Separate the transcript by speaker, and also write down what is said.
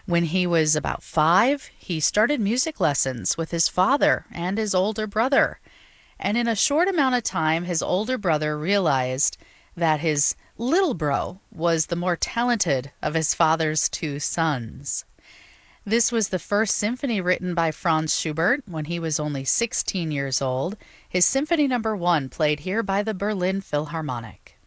Speaker 1: When he was about 5, he started music lessons with his father and his older brother. And in a short amount of time, his older brother realized that his little bro was the more talented of his father's two sons. This was the first symphony written by Franz Schubert when he was only 16 years old, his Symphony Number 1 played here by the Berlin Philharmonic.